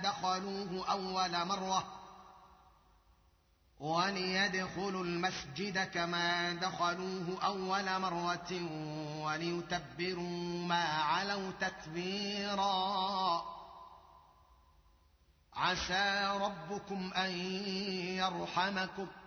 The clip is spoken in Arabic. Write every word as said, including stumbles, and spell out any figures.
دخلوه أول مرة وليدخلوا المسجد كما دخلوه أول مرة وليتبروا ما علوا تتبيرا عسى ربكم أن يرحمكم